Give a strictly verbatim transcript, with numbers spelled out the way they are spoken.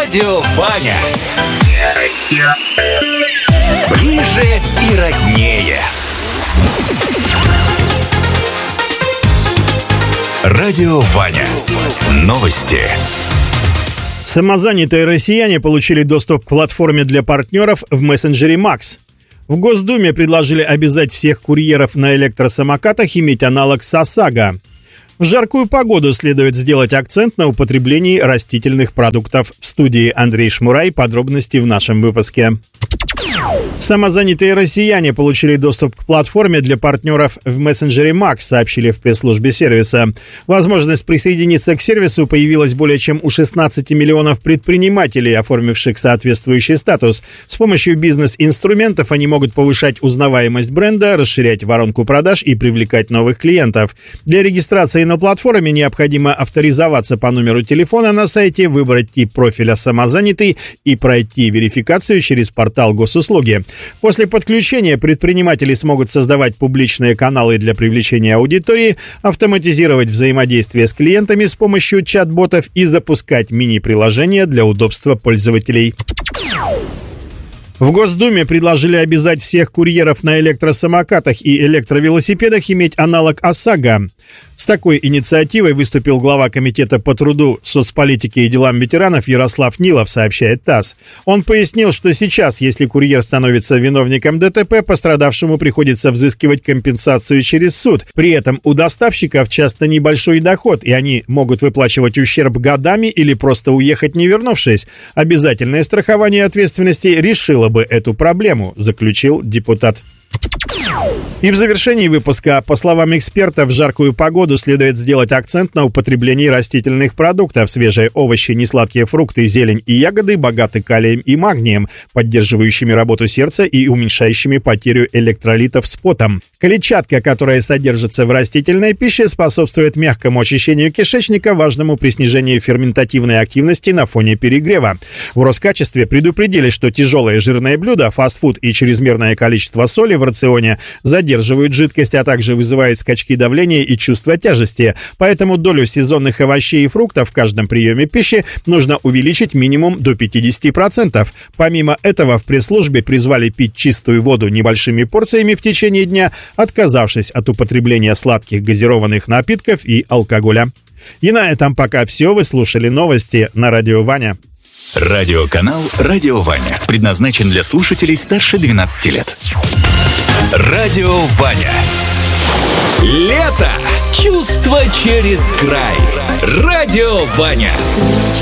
Радио Ваня. Ближе и роднее. Радио Ваня. Новости. Самозанятые россияне получили доступ к платформе для партнеров в мессенджере Макс. В Госдуме предложили обязать всех курьеров на электросамокатах иметь аналог ОСАГО. В жаркую погоду следует сделать акцент на употреблении растительных продуктов. В студии Андрей Шмурай. Подробности в нашем выпуске. Самозанятые россияне получили доступ к платформе для партнеров в мессенджере Макс, сообщили в пресс-службе сервиса. Возможность присоединиться к сервису появилась более чем у шестнадцати миллионов предпринимателей, оформивших соответствующий статус. С помощью бизнес-инструментов они могут повышать узнаваемость бренда, расширять воронку продаж и привлекать новых клиентов. Для регистрации на платформе необходимо авторизоваться по номеру телефона на сайте, выбрать тип профиля «Самозанятый» и пройти верификацию через портал госуслуги. После подключения предприниматели смогут создавать публичные каналы для привлечения аудитории, автоматизировать взаимодействие с клиентами с помощью чат-ботов и запускать мини-приложения для удобства пользователей. В Госдуме предложили обязать всех курьеров на электросамокатах и электровелосипедах иметь аналог ОСАГО. С такой инициативой выступил глава Комитета по труду, соцполитике и делам ветеранов Ярослав Нилов, сообщает ТАСС. Он пояснил, что сейчас, если курьер становится виновником ДТП, пострадавшему приходится взыскивать компенсацию через суд. При этом у доставщиков часто небольшой доход, и они могут выплачивать ущерб годами или просто уехать, не вернувшись. Обязательное страхование ответственности решило бы эту проблему, заключил депутат. И в завершении выпуска, по словам экспертов, в жаркую погоду следует сделать акцент на употреблении растительных продуктов. Свежие овощи, несладкие фрукты, зелень и ягоды богаты калием и магнием, поддерживающими работу сердца и уменьшающими потерю электролитов с потом. Клетчатка, которая содержится в растительной пище, способствует мягкому очищению кишечника, важному при снижении ферментативной активности на фоне перегрева. В Роскачестве предупредили, что тяжелые жирные блюда, фастфуд и чрезмерное количество соли в рационе задерживают жидкость, а также вызывают скачки давления и чувство тяжести. Поэтому долю сезонных овощей и фруктов в каждом приеме пищи нужно увеличить минимум до пятидесяти процентов. Помимо этого, в пресс-службе призвали пить чистую воду небольшими порциями в течение дня, отказавшись от употребления сладких газированных напитков и алкоголя. И на этом пока все. Вы слушали новости на Радио Ваня. Радиоканал «Радио Ваня» предназначен для слушателей старше двенадцати лет. Радио Ваня. Лето. Чувство через край. Радио Ваня.